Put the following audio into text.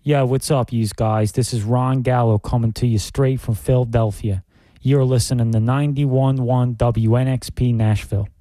Yeah, what's up, you guys? This is Ron Gallo coming to you straight from Philadelphia. You're listening to 91.1 WNXP Nashville.